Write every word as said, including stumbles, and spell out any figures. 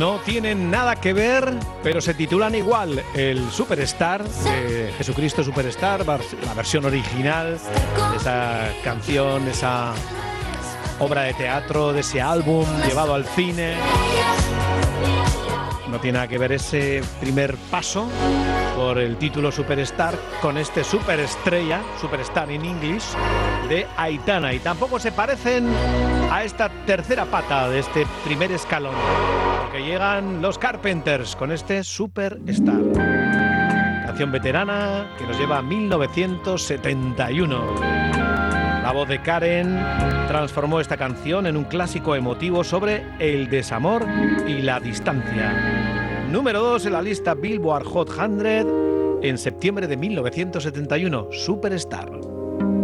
No tienen nada que ver, pero se titulan igual. El Superstar, eh, Jesucristo Superstar, la versión original de esa canción, de esa obra de teatro, de ese álbum llevado al cine. No tiene nada que ver ese primer paso por el título Superstar con este superestrella, Superstar in English, de Aitana. Y tampoco se parecen a esta tercera pata de este primer escalón, porque llegan los Carpenters con este Superstar. Canción veterana que nos lleva a mil novecientos setenta y uno. La voz de Karen transformó esta canción en un clásico emotivo sobre el desamor y la distancia. Número dos en la lista Billboard Hot cien en septiembre de mil novecientos setenta y uno, Superstar.